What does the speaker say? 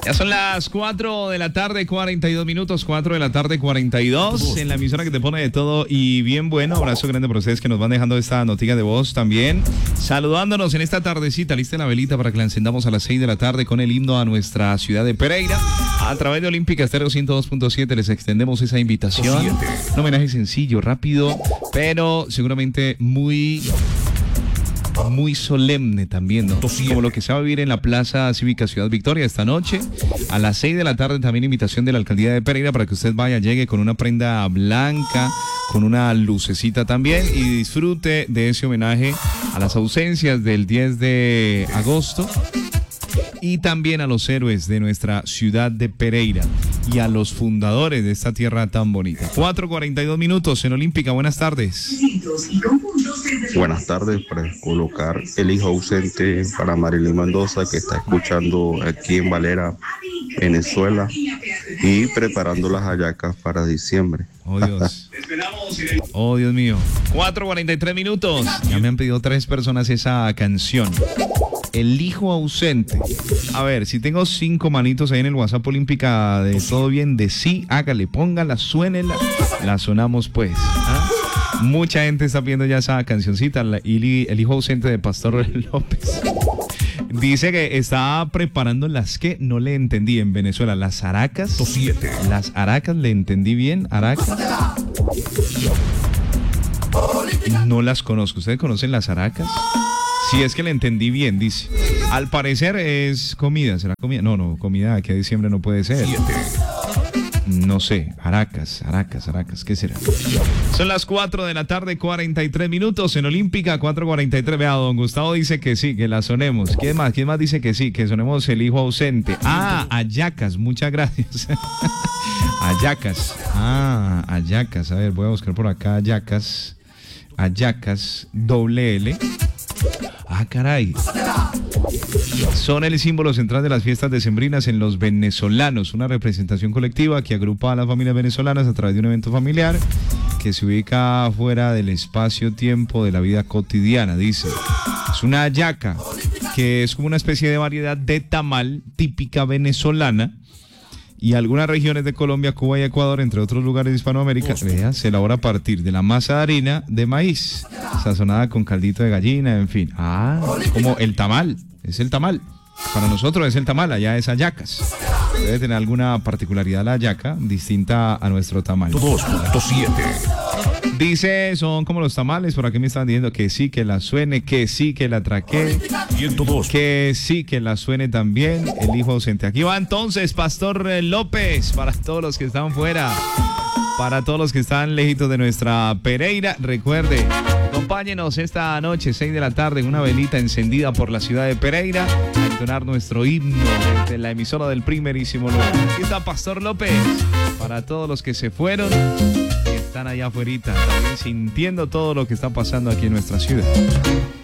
Ya son las 4 de la tarde, 42 minutos, 4 de la tarde, 42, en la emisora que te pone de todo y bien bueno. Abrazo grande para ustedes que nos van dejando esta noticia de voz también. Saludándonos en esta tardecita, lista la velita para que la encendamos a las 6 de la tarde con el himno a nuestra ciudad de Pereira. A través de Olímpica Estéreo 102.7 les extendemos esa invitación. Un homenaje sencillo, rápido, pero seguramente muy solemne también, ¿no? Como lo que se va a vivir en la Plaza Cívica Ciudad Victoria esta noche. A las 6 de la tarde también invitación de la Alcaldía de Pereira para que usted vaya, llegue con una prenda blanca, con una lucecita también y disfrute de ese homenaje a las ausencias del 10 de agosto y también a los héroes de nuestra ciudad de Pereira y a los fundadores de esta tierra tan bonita. 4:42 minutos en Olímpica, buenas tardes. Buenas tardes, para colocar el hijo ausente para Marilyn Mendoza, que está escuchando aquí en Valera, Venezuela, y preparando las hallacas para diciembre. Oh, Dios. Oh, Dios mío. 4:43 minutos. Ya me han pedido 3 personas esa canción. El hijo ausente. A ver, si tengo 5 manitos ahí en el WhatsApp Olímpica de todo bien, de sí, hágale, póngala, suénela, la sonamos pues. ¿Ah? Mucha gente está viendo ya esa cancioncita, el hijo ausente de Pastor López. Dice que está preparando las que no le entendí en Venezuela, las aracas. Las aracas, le entendí bien, aracas. No las conozco. ¿Ustedes conocen las aracas? Sí, es que le entendí bien, dice. Al parecer es comida, ¿será comida? No, comida aquí a diciembre no puede ser. No sé, aracas, ¿qué será? Son las 4 de la tarde, 43 minutos en Olímpica, 4:43. Vea, don Gustavo dice que sí, que la sonemos. ¿Quién más dice que sí, que sonemos el hijo ausente? Ah, hallacas, muchas gracias. Hallacas, hallacas, a ver, voy a buscar por acá hallacas, doble L. Ah, caray. Son el símbolo central de las fiestas decembrinas en los venezolanos, una representación colectiva que agrupa a las familias venezolanas a través de un evento familiar que se ubica fuera del espacio-tiempo de la vida cotidiana, dice. Es una hallaca, que es como una especie de variedad de tamal típica venezolana, y algunas regiones de Colombia, Cuba y Ecuador, entre otros lugares de Hispanoamérica, se elabora a partir de la masa de harina de maíz, sazonada con caldito de gallina, en fin. Como el tamal, es el tamal. Para nosotros es el tamal, allá es hallacas. Debe tener alguna particularidad la hallaca, distinta a nuestro tamal. 2.7. Dice, son como los tamales, por aquí me están diciendo que sí, que la suene, que sí, que la traquee, que sí, que la suene también, el hijo ausente. Aquí va entonces Pastor López, para todos los que están fuera, para todos los que están lejitos de nuestra Pereira. Recuerde, acompáñenos esta noche, 6 de la tarde, en una velita encendida por la ciudad de Pereira, a entonar nuestro himno desde la emisora del primerísimo lugar. Aquí está Pastor López, para todos los que se fueron, que están allá afuera, también sintiendo todo lo que está pasando aquí en nuestra ciudad.